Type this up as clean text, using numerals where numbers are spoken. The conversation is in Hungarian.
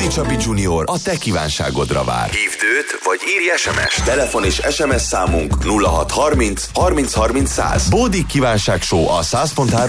Csabi Junior a te kívánságodra vár. Hívd őt, vagy írj SMS-t. Telefon és SMS számunk 0630 30 30 100. Bódik kívánság show a 100.3